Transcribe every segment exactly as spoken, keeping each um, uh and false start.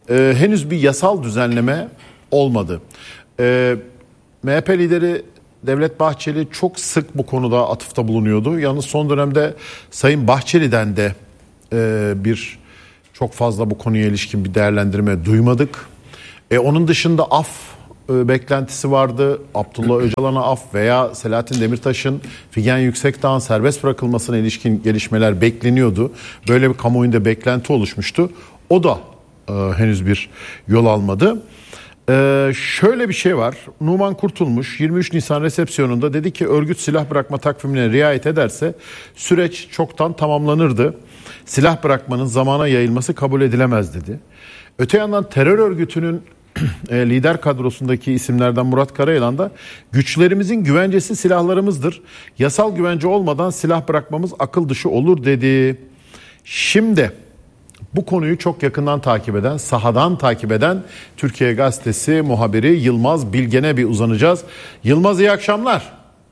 e, henüz bir yasal düzenleme olmadı. E, M H P lideri Devlet Bahçeli çok sık bu konuda atıfta bulunuyordu. Yalnız son dönemde Sayın Bahçeli'den de e, bir çok fazla bu konuya ilişkin bir değerlendirme duymadık. E, onun dışında af e, beklentisi vardı. Abdullah Öcalan'a af veya Selahattin Demirtaş'ın Figen Yüksekdağ'ın serbest bırakılmasına ilişkin gelişmeler bekleniyordu. Böyle bir kamuoyunda beklenti oluşmuştu. O da e, henüz bir yol almadı. Ee, şöyle bir şey var. Numan Kurtulmuş yirmi üç Nisan resepsiyonunda dedi ki örgüt silah bırakma takvimine riayet ederse süreç çoktan tamamlanırdı. Silah bırakmanın zamana yayılması kabul edilemez dedi. Öte yandan terör örgütünün e, lider kadrosundaki isimlerden Murat Karayılan da güçlerimizin güvencesi silahlarımızdır. Yasal güvence olmadan silah bırakmamız akıl dışı olur dedi. Şimdi bu konuyu çok yakından takip eden, sahadan takip eden Türkiye Gazetesi muhabiri Yılmaz Bilgen'e bir uzanacağız. Yılmaz, iyi akşamlar.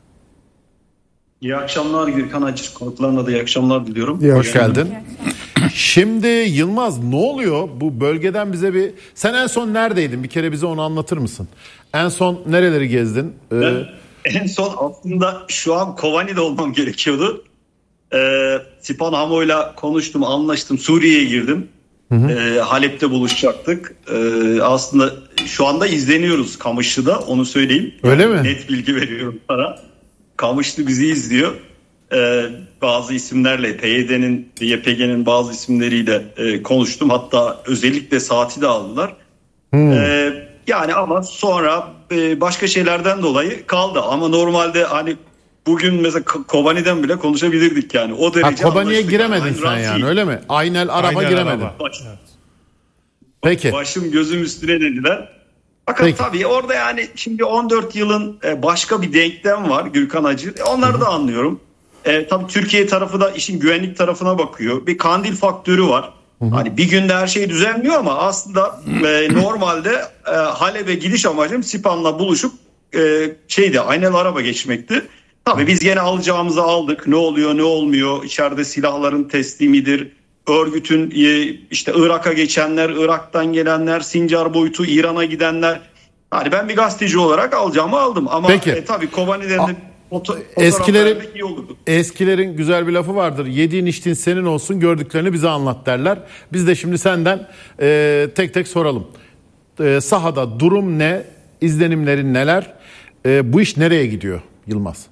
İyi akşamlar Gürkan Acır. Konuklarına da iyi akşamlar diliyorum. İyi Hoş geldin. Şimdi Yılmaz, ne oluyor? Bu bölgeden bize bir... Sen en son neredeydin? Bir kere bize onu anlatır mısın? En son nereleri gezdin? Ee... Ben en son aslında şu an Kobani'de olmam gerekiyordu. Ee, Sipan Hamo'yla konuştum, anlaştım. Suriye'ye girdim. Hı hı. Ee, Halep'te buluşacaktık. Ee, aslında şu anda izleniyoruz Kamışlı'da, onu söyleyeyim. Öyle mi? Net bilgi veriyorum sana. Kamışlı bizi izliyor. Ee, bazı isimlerle, P Y D'nin, Y P G'nin bazı isimleriyle e, konuştum. Hatta özellikle saati de aldılar. Hmm. Ee, yani ama sonra e, başka şeylerden dolayı kaldı. Ama normalde hani bugün mesela Kobani'den bile konuşabilirdik yani. O derece ha, Kobani'ye giremedin yani, sen yani öyle mi? Aynel Arap'a Aynel giremedin. Araba. Baş, evet. Peki. Başım gözüm üstüne dediler. Fakat Peki. tabii orada yani şimdi on dört yılın başka bir denklem var Gürkan Acı. Onları Hı-hı. da anlıyorum. E, tabii Türkiye tarafı da işin güvenlik tarafına bakıyor. Bir Kandil faktörü var. Hı-hı. Hani bir günde her şey düzenliyor ama aslında e, normalde e, Halep'e gidiş amacım Sipan'la buluşup e, şeyde Aynel Arap'a geçmekti. Tabii biz gene alacağımızı aldık. Ne oluyor ne olmuyor? İçeride silahların teslimidir. Örgütün işte Irak'a geçenler, Irak'tan gelenler, Sincar boyutu, İran'a gidenler. Hani ben bir gazeteci olarak alacağımı aldım. Ama e, tabii Kobani'den de foto- eskilerin, iyi olurdu. Eskilerin güzel bir lafı vardır. Yediğin içtiğin senin olsun, gördüklerini bize anlat derler. Biz de şimdi senden e, tek tek soralım. E, sahada durum ne? İzlenimlerin neler? E, bu iş nereye gidiyor Yılmaz?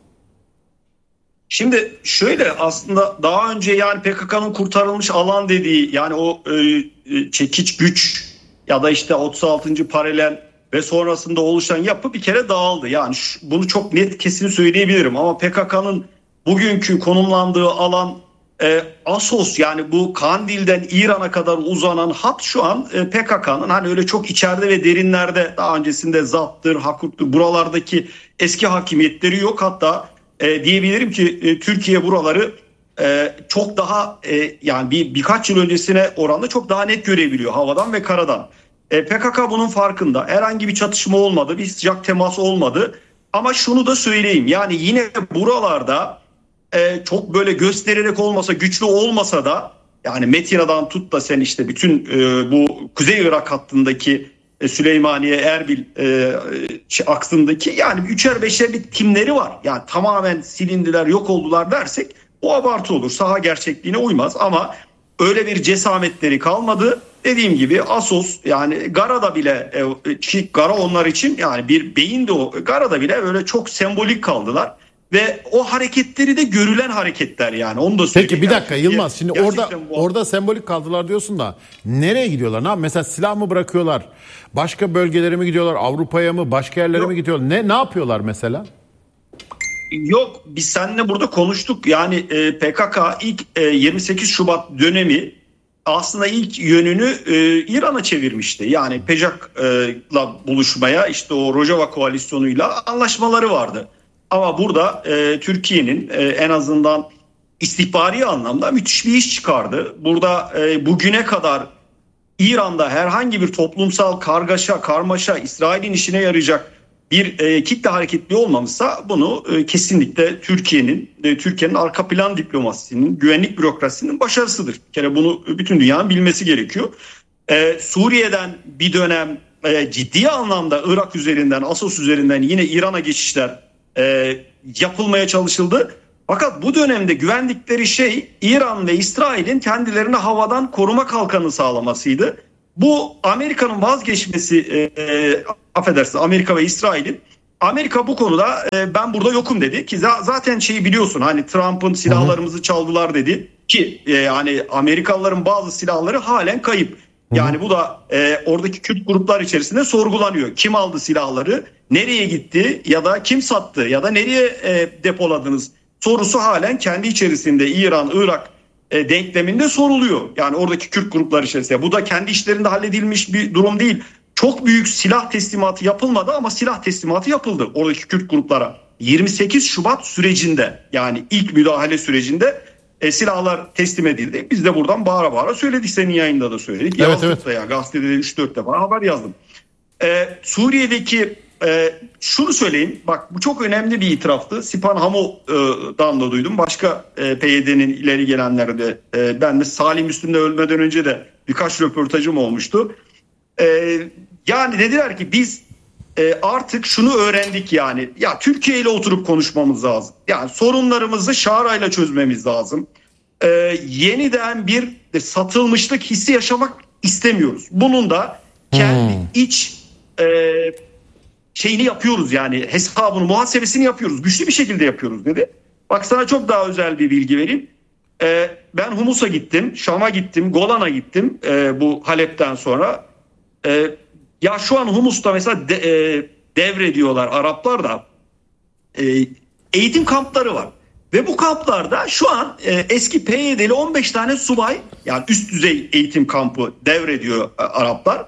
Şimdi şöyle, aslında daha önce yani P K K'nın kurtarılmış alan dediği yani o e, çekiç güç ya da işte otuz altıncı paralel ve sonrasında oluşan yapı bir kere dağıldı. Yani şu, bunu çok net kesin söyleyebilirim ama P K K'nın bugünkü konumlandığı alan e, Assos, yani bu Kandil'den İran'a kadar uzanan hat şu an e, P K K'nın hani öyle çok içeride ve derinlerde daha öncesinde Zapt'tır, Hakurt'tur buralardaki eski hakimiyetleri yok. Hatta E, diyebilirim ki e, Türkiye buraları e, çok daha e, yani bir birkaç yıl öncesine oranla çok daha net görebiliyor havadan ve karadan. E, P K K bunun farkında. Herhangi bir çatışma olmadı, bir sıcak temas olmadı. Ama şunu da söyleyeyim, yani yine buralarda e, çok böyle göstererek olmasa, güçlü olmasa da yani Metina'dan tut da sen işte bütün e, bu Kuzey Irak hattındaki Süleymaniye, Erbil e, aksındaki yani üçer beşerlik timleri var. Yani tamamen silindiler, yok oldular dersek o abartı olur. Saha gerçekliğine uymaz ama öyle bir cesametleri kalmadı. Dediğim gibi Assos, yani Gara'da bile e, Gara onlar için yani bir beyin de o. Gara'da bile öyle çok sembolik kaldılar. Ve o hareketleri de görülen hareketler, yani onu da söyleyeyim. Peki bir dakika Yılmaz, şimdi orada bu... orada sembolik kaldılar diyorsun da nereye gidiyorlar? Ne mesela silah mı bırakıyorlar? Başka bölgelere mi gidiyorlar? Avrupa'ya mı? Başka yerlere Yok. mi gidiyorlar? Ne ne yapıyorlar mesela? Yok, biz seninle burada konuştuk. Yani e, P K K ilk e, yirmi sekiz Şubat dönemi aslında ilk yönünü e, İran'a çevirmişti. Yani Pejak'la buluşmaya, işte o Rojava koalisyonuyla anlaşmaları vardı. Ama burada e, Türkiye'nin e, en azından istihbari anlamda müthiş bir iş çıkardı. Burada e, bugüne kadar İran'da herhangi bir toplumsal kargaşa, karmaşa, İsrail'in işine yarayacak bir e, kitle hareketli olmamışsa bunu e, kesinlikle Türkiye'nin, e, Türkiye'nin arka plan diplomasisinin, güvenlik bürokrasisinin başarısıdır. Bir kere bunu bütün dünyanın bilmesi gerekiyor. Ee, Suriye'den bir dönem e, ciddi anlamda Irak üzerinden, Asos üzerinden yine İran'a geçişler e, yapılmaya çalışıldı. Fakat bu dönemde güvendikleri şey İran ve İsrail'in kendilerini havadan koruma kalkanı sağlamasıydı. Bu Amerika'nın vazgeçmesi, e, e, affedersiniz Amerika ve İsrail'in. Amerika bu konuda e, ben burada yokum dedi ki zaten şeyi biliyorsun, hani Trump'ın silahlarımızı çaldılar dedi ki e, yani Amerikalıların bazı silahları halen kayıp. Yani Hı-hı. bu da e, oradaki Kürt gruplar içerisinde sorgulanıyor. Kim aldı silahları, nereye gitti ya da kim sattı ya da nereye e, depoladınız sorusu halen kendi içerisinde İran, Irak e, denkleminde soruluyor. Yani oradaki Kürt gruplar içerisinde. Bu da kendi işlerinde halledilmiş bir durum değil. Çok büyük silah teslimatı yapılmadı ama silah teslimatı yapıldı oradaki Kürt gruplara. yirmi sekiz Şubat sürecinde, yani ilk müdahale sürecinde e, silahlar teslim edildi. Biz de buradan bağıra bağıra söyledik, senin yayında da söyledik. Evet, yazdık evet. da ya, gazetede de üç dört defa haber yazdım. Ee, Suriye'deki e, şunu söyleyeyim, bak bu çok önemli bir itiraftı. Sipan Hamu'dan da duydum. Başka e, P Y D'nin ileri gelenleri de e, ben de Salih Müslüm'le ölmeden önce de birkaç röportajım olmuştu. E, yani dediler ki biz e, artık şunu öğrendik, yani ya Türkiye ile oturup konuşmamız lazım. Yani sorunlarımızı şarayla çözmemiz lazım. E, yeniden bir satılmışlık hissi yaşamak istemiyoruz. Bunun da kendi hmm. iç e, şeyini yapıyoruz, yani hesabını, muhasebesini yapıyoruz. Güçlü bir şekilde yapıyoruz dedi. Bak sana çok daha özel bir bilgi vereyim. E, ben Humus'a gittim, Şam'a gittim, Golan'a gittim e, bu Halep'ten sonra. E, ya şu an Humus'ta mesela de, e, devrediyorlar Araplar da e, eğitim kampları var. Ve bu kamplarda şu an e, eski P Y D'li on beş tane subay, yani üst düzey eğitim kampı devrediyor e, Araplar.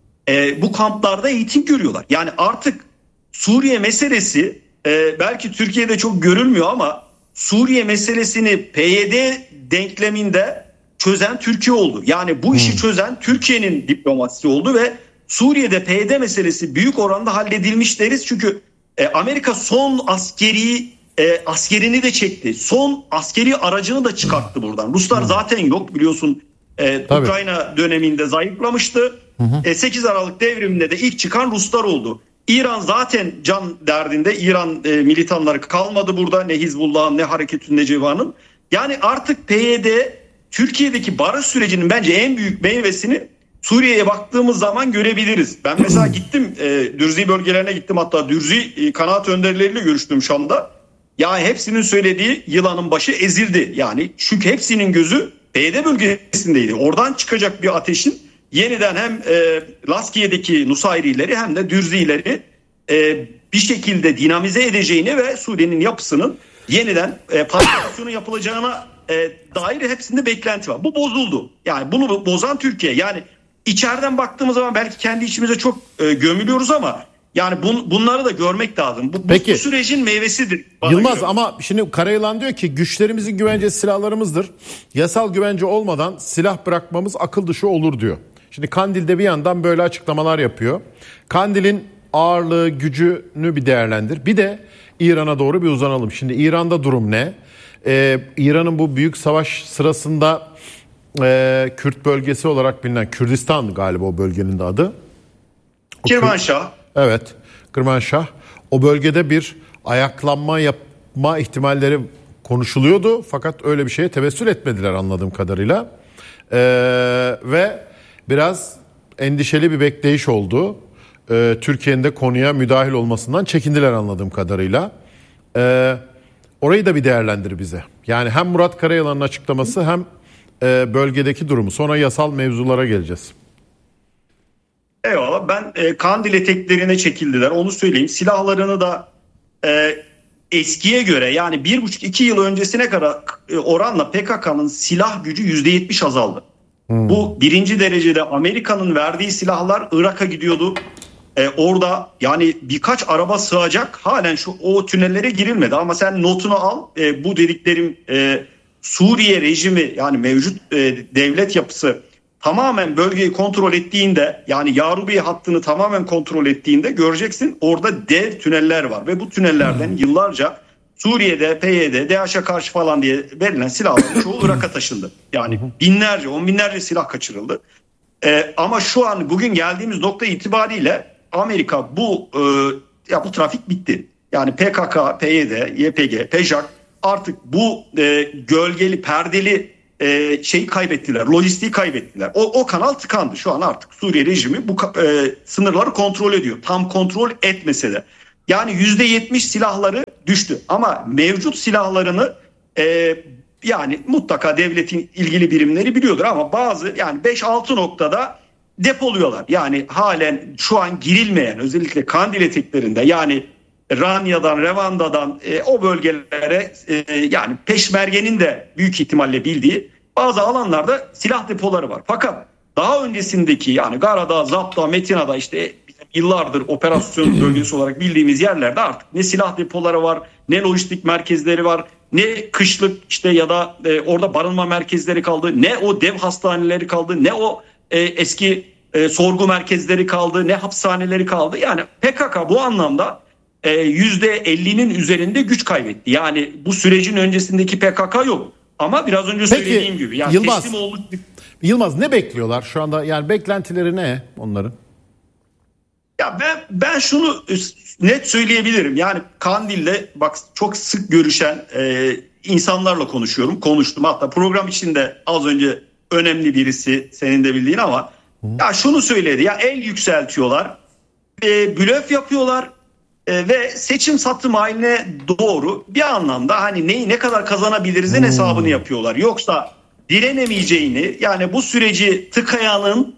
E, bu kamplarda eğitim görüyorlar. Yani artık Suriye meselesi e, belki Türkiye'de çok görülmüyor ama Suriye meselesini P Y D denkleminde çözen Türkiye oldu. Yani bu işi çözen Türkiye'nin diplomasisi oldu ve Suriye'de P Y D meselesi büyük oranda halledilmiş deriz. Çünkü e, Amerika son askeri e, askerini de çekti. Son askeri aracını da çıkarttı buradan. Ruslar zaten yok biliyorsun. E, Ukrayna döneminde zayıflamıştı. Hı hı. E, sekiz Aralık devriminde de ilk çıkan Ruslar oldu. İran zaten can derdinde. İran e, militanları kalmadı burada. Ne Hizbullah'ın ne Hareketün Neceva'nın. Yani artık P Y D Türkiye'deki barış sürecinin bence en büyük meyvesini Suriye'ye baktığımız zaman görebiliriz. Ben mesela gittim e, Dürzi bölgelerine gittim, hatta Dürzi e, kanaat önderleriyle görüştüm Şam'da. Ya hepsinin söylediği yılanın başı ezildi. Yani çünkü hepsinin gözü P Y D bölgesindeydi. Oradan çıkacak bir ateşin yeniden hem e, Laskiye'deki Nusayrileri hem de Dürzileri e, bir şekilde dinamize edeceğini ve Suriye'nin yapısının yeniden e, patrikasyonun yapılacağına e, dair hepsinde beklenti var. Bu bozuldu. Yani bunu bozan Türkiye. Yani içeriden baktığımız zaman belki kendi içimize çok e, gömülüyoruz ama yani bun, bunları da görmek lazım. Bu, Peki, bu sürecin meyvesidir. Yılmaz göre. Ama şimdi Karayılan diyor ki güçlerimizin güvencesi silahlarımızdır. Yasal güvence olmadan silah bırakmamız akıl dışı olur diyor. Şimdi Kandil'de bir yandan böyle açıklamalar yapıyor. Kandil'in ağırlığı, gücünü bir değerlendir. Bir de İran'a doğru bir uzanalım. Şimdi İran'da durum ne? Ee, İran'ın bu büyük savaş sırasında e, Kürt bölgesi olarak bilinen Kürdistan galiba o bölgenin de adı. Kermanşah. Evet, Kermanşah. O bölgede bir ayaklanma yapma ihtimalleri konuşuluyordu. Fakat öyle bir şeye tevessül etmediler anladığım kadarıyla. Ee, ve biraz endişeli bir bekleyiş oldu. Ee, Türkiye'nin de konuya müdahil olmasından çekindiler anladığım kadarıyla. Ee, orayı da bir değerlendir bize. Yani hem Murat Karayalan'ın açıklaması hem e, bölgedeki durumu. Sonra yasal mevzulara geleceğiz. Eyvallah. Ben e, Kandil eteklerine çekildiler. Onu söyleyeyim. Silahlarını da e, eskiye göre, yani bir buçuk iki yıl öncesine kadar e, oranla P K K'nın silah gücü yüzde yetmiş azaldı. Hmm. Bu birinci derecede Amerika'nın verdiği silahlar Irak'a gidiyordu. Ee, orada yani birkaç araba sığacak halen şu o tünellere girilmedi. Ama sen notunu al. E, bu dediklerim e, Suriye rejimi, yani mevcut e, devlet yapısı tamamen bölgeyi kontrol ettiğinde, yani Yarubiye hattını tamamen kontrol ettiğinde göreceksin orada dev tüneller var. Ve bu tünellerden hmm. yıllarca Suriye'de, P Y D, DAEŞ'e karşı falan diye verilen silahların çoğu Irak'a taşındı. Yani binlerce, on binlerce silah kaçırıldı. E, ama şu an bugün geldiğimiz nokta itibariyle Amerika bu e, ya bu trafik bitti. Yani P K K, P Y D, Y P G, P J A K artık bu e, gölgeli, perdeli e, şeyi kaybettiler. Lojistiği kaybettiler. O, o kanal tıkandı. Şu an artık Suriye rejimi bu e, sınırları kontrol ediyor. Tam kontrol etmese de. Yani yüzde yetmiş silahları düştü. Ama mevcut silahlarını e, yani mutlaka devletin ilgili birimleri biliyordur ama bazı yani beş altı noktada depoluyorlar. Yani halen şu an girilmeyen özellikle Kandil eteklerinde yani Ranya'dan, Revanda'dan e, o bölgelere e, yani Peşmerge'nin de büyük ihtimalle bildiği bazı alanlarda silah depoları var. Fakat daha öncesindeki yani Garadağ, Zapta, Metina'da işte yıllardır operasyon bölgesi olarak bildiğimiz yerlerde artık ne silah depoları var, ne lojistik merkezleri var, ne kışlık işte ya da e, orada barınma merkezleri kaldı, ne o dev hastaneleri kaldı, ne o e, eski e, sorgu merkezleri kaldı, ne hapishaneleri kaldı. Yani P K K bu anlamda yüzde ellinin üzerinde güç kaybetti. Yani bu sürecin öncesindeki P K K yok. Ama biraz önce Peki, söylediğim gibi. Yani Yılmaz, teslim olduk. Yılmaz ne bekliyorlar şu anda? Yani beklentileri ne onların? Ya ben ben şunu net söyleyebilirim. Yani Kandil'de bak çok sık görüşen e, insanlarla konuşuyorum. Konuştum hatta program içinde az önce önemli birisi senin de bildiğin ama Hı. ya şunu söyledi. Ya el yükseltiyorlar. E, blöf yapıyorlar. Ee, ve seçim satım haline doğru bir anlamda hani neyi ne kadar kazanabilirizin hmm. hesabını yapıyorlar. Yoksa direnemeyeceğini yani bu süreci tıkayanın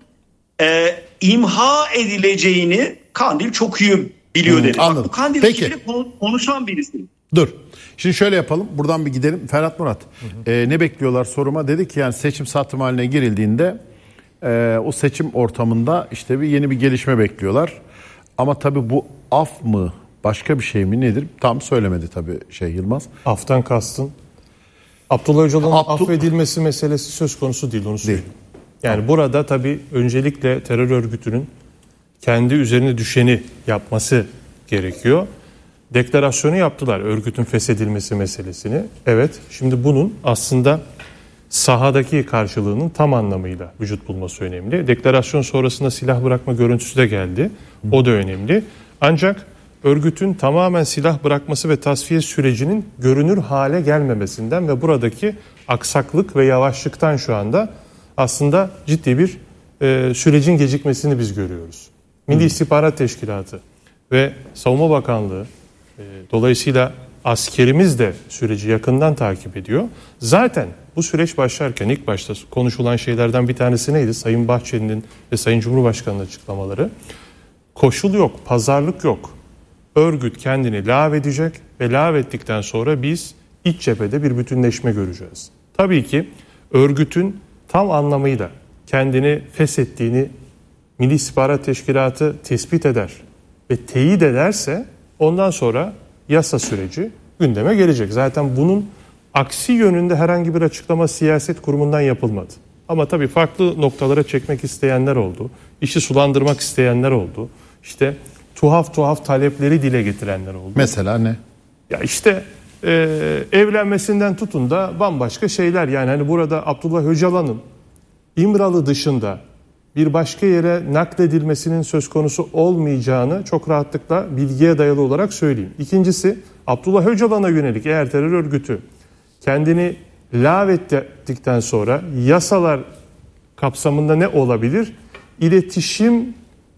e, imha edileceğini Kandil çok iyi biliyor hmm, dedi. Bak, bu Kandil ilgili konuşan birisi. Dur. Şimdi şöyle yapalım. Buradan bir gidelim. Ferhat Murat. Hı hı. E, ne bekliyorlar soruma? Dedi ki yani seçim satım haline girildiğinde e, o seçim ortamında işte bir yeni bir gelişme bekliyorlar. Ama tabii bu af mı başka bir şey mi nedir? Tam söylemedi tabii şey Yılmaz. Aftan kastın Abdullah Öcalan'ın Abdul... affedilmesi meselesi söz konusu değil onu söyleyeyim. Değil. Yani tamam. Burada tabii öncelikle terör örgütünün kendi üzerine düşeni yapması gerekiyor. Deklarasyonu yaptılar örgütün feshedilmesi meselesini. Evet şimdi bunun aslında sahadaki karşılığının tam anlamıyla vücut bulması önemli. Deklarasyon sonrasında silah bırakma görüntüsü de geldi. O da önemli. Ancak örgütün tamamen silah bırakması ve tasfiye sürecinin görünür hale gelmemesinden ve buradaki aksaklık ve yavaşlıktan şu anda aslında ciddi bir e, sürecin gecikmesini biz görüyoruz. Milli İstihbarat Teşkilatı ve Savunma Bakanlığı e, dolayısıyla askerimiz de süreci yakından takip ediyor. Zaten bu süreç başlarken ilk başta konuşulan şeylerden bir tanesi neydi? Sayın Bahçeli'nin ve Sayın Cumhurbaşkanı'nın açıklamaları. Koşul yok, pazarlık yok. Örgüt kendini lağvedecek ve lağvettikten sonra biz iç cephede bir bütünleşme göreceğiz. Tabii ki örgütün tam anlamıyla kendini feshettiğini Milli İstihbarat Teşkilatı tespit eder ve teyit ederse ondan sonra yasa süreci gündeme gelecek. Zaten bunun aksi yönünde herhangi bir açıklama siyaset kurumundan yapılmadı. Ama tabii farklı noktalara çekmek isteyenler oldu. İşi sulandırmak isteyenler oldu. İşte tuhaf tuhaf talepleri dile getirenler oldu. Mesela ne? Ya işte e, evlenmesinden tutun da bambaşka şeyler. Yani hani burada Abdullah Öcalan'ın İmralı dışında bir başka yere nakledilmesinin söz konusu olmayacağını çok rahatlıkla bilgiye dayalı olarak söyleyeyim. İkincisi Abdullah Öcalan'a yönelik eğer terör örgütü kendini lağvettikten sonra yasalar kapsamında ne olabilir? İletişim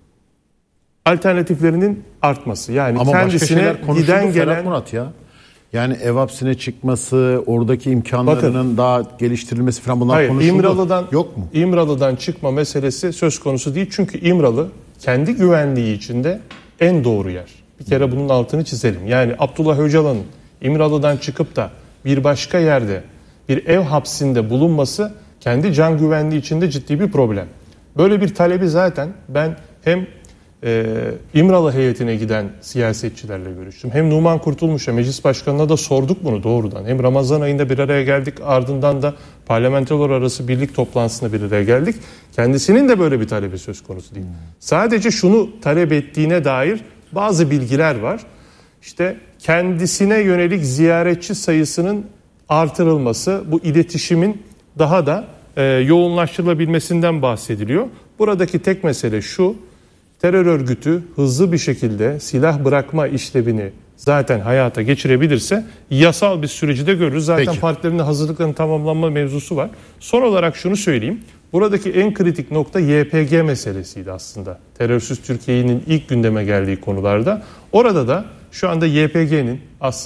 alternatiflerinin artması. Yani ama kendisine giden gelen Murat ya. Yani ev hapsine çıkması, oradaki imkanlarının bakın, daha geliştirilmesi falan bunlar hayır, konuşuldu. İmralı'dan, yok mu? İmralı'dan çıkma meselesi söz konusu değil. Çünkü İmralı kendi güvenliği içinde en doğru yer. Bir kere bunun altını çizelim. Yani Abdullah Öcalan'ın İmralı'dan çıkıp da bir başka yerde bir ev hapsinde bulunması kendi can güvenliği içinde ciddi bir problem. Böyle bir talebi zaten ben hem Ee, İmralı heyetine giden siyasetçilerle görüştüm. Hem Numan Kurtulmuş'a, meclis başkanına da sorduk bunu doğrudan. Hem Ramazan ayında bir araya geldik, ardından da parlamentolar arası birlik toplantısında bir araya geldik. Kendisinin de böyle bir talebi söz konusu değil. Hmm. Sadece şunu talep ettiğine dair bazı bilgiler var. İşte kendisine yönelik ziyaretçi sayısının artırılması, bu iletişimin daha da e, yoğunlaştırılabilmesinden bahsediliyor. Buradaki tek mesele şu: terör örgütü hızlı bir şekilde silah bırakma işlevini zaten hayata geçirebilirse yasal bir süreci de görürüz. Zaten Peki. partilerin de hazırlıklarının tamamlanma mevzusu var. Son olarak şunu söyleyeyim. Buradaki en kritik nokta Y P G meselesiydi aslında. Terörsüz Türkiye'nin ilk gündeme geldiği konularda. Orada da şu anda Y P G'nin aslında